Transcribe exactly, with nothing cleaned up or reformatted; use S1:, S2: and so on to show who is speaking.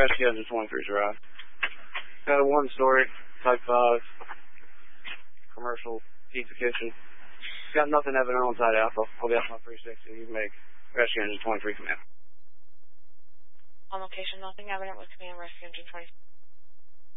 S1: Rescue Engine twenty-three's arrived. Got a one-story, Type five, commercial pizza kitchen. Got nothing evident on site alpha. I'll be out my three sixty. You can make Rescue Engine twenty-three command.
S2: On location, nothing evident with command Rescue Engine twenty-three.